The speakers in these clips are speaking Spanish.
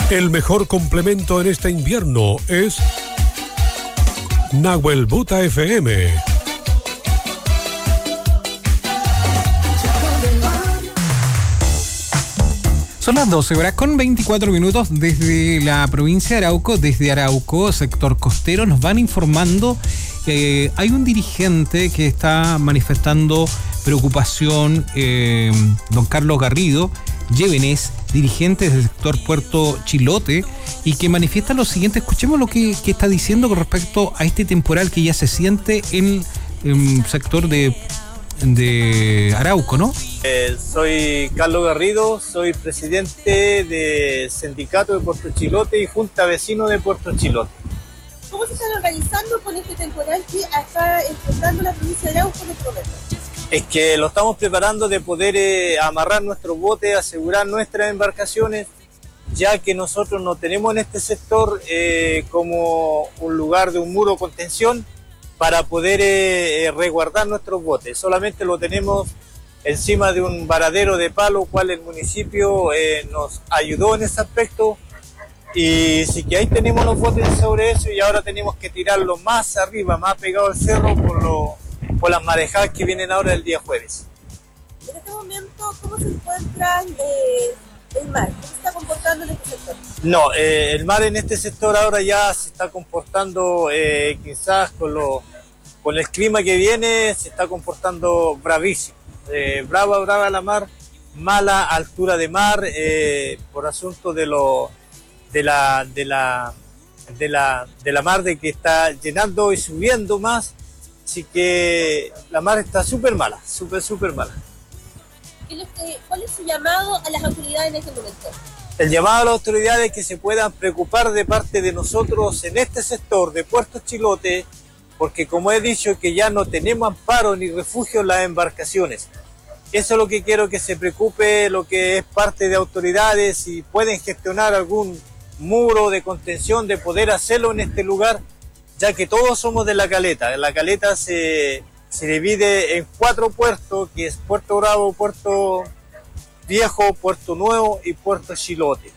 El mejor complemento en este invierno es Nahuel Buta FM. Son las 12 horas con 24 minutos desde la provincia de Arauco. Desde Arauco, sector costero, nos van informando que hay un dirigente que está manifestando preocupación, don Carlos Garrido Llévenes, dirigente del sector Puerto Chilote, y que manifiesta lo siguiente. Escuchemos lo que está diciendo con respecto a este temporal que ya se siente en el sector de Arauco, ¿no? Soy Carlos Garrido, soy presidente del sindicato de Puerto Chilote y junta vecino de Puerto Chilote. ¿Cómo se están organizando con este temporal que está enfrentando la provincia de Arauco en este momento? Es que lo estamos preparando de poder amarrar nuestros botes, asegurar nuestras embarcaciones, ya que nosotros no tenemos en este sector como un lugar de un muro de contención para poder resguardar nuestros botes. Solamente lo tenemos encima de un varadero de palo, cual el municipio nos ayudó en ese aspecto. Y sí que ahí tenemos los botes sobre eso, y ahora tenemos que tirarlo más arriba, más pegado al cerro por las marejadas que vienen ahora el día jueves. En este momento, ¿cómo se encuentra el mar? ¿Cómo se está comportando en este sector? No, el mar en este sector ahora ya se está comportando, quizás con el clima que viene, se está comportando bravísimo. Brava la mar, mala altura de mar, por asunto de la mar, de que está llenando y subiendo más. Así que la mar está súper mala, súper mala. ¿Cuál es su llamado a las autoridades en este momento? El llamado a las autoridades es que se puedan preocupar de parte de nosotros en este sector de Puerto Chilote, porque como he dicho, que ya no tenemos amparo ni refugio en las embarcaciones. Eso es lo que quiero, que se preocupe lo que es parte de autoridades, si pueden gestionar algún muro de contención, de poder hacerlo en este lugar, ya que todos somos de La Caleta. La Caleta se divide en 4 puertos, que es Puerto Bravo, Puerto Viejo, Puerto Nuevo y Puerto Chilote.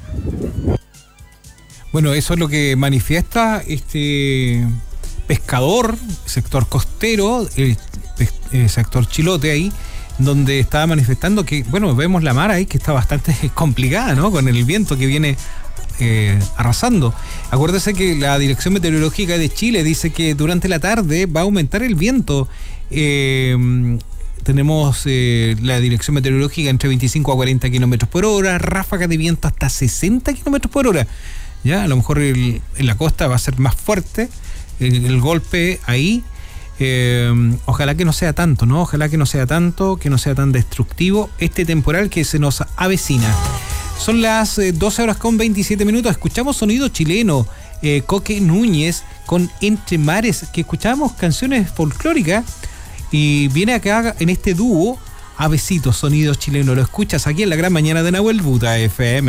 Bueno, eso es lo que manifiesta este pescador, sector costero, sector Chilote ahí, donde estaba manifestando que, bueno, vemos la mar ahí que está bastante complicada, ¿no? Con el viento que viene arrasando. Acuérdese que la Dirección Meteorológica de Chile dice que durante la tarde va a aumentar el viento. Tenemos la Dirección Meteorológica entre 25 a 40 kilómetros por hora, ráfagas de viento hasta 60 kilómetros por hora. Ya, a lo mejor en la costa va a ser más fuerte el golpe ahí. Ojalá que no sea tanto, ¿no? Ojalá que no sea tanto, que no sea tan destructivo este temporal que se nos avecina. Son las 12 horas con 27 minutos. Escuchamos sonido chileno, Coque Núñez con Entre Mares, que escuchábamos canciones folclóricas, y viene acá en este dúo Avecito, sonido chileno. Lo escuchas aquí en la gran mañana de Nahuel Buta FM.